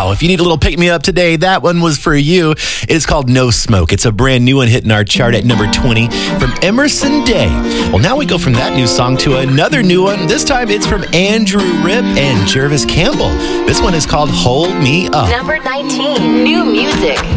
Wow. If you need a little pick-me-up today, that one was for you. It's called No Smoke. It's a brand new one hitting our chart at number 20 from Emerson Day. Well, now we go from that new song to another new one. This time it's from Andrew Ripp and Jervis Campbell. This one is called Hold Me Up. Number 19, new music.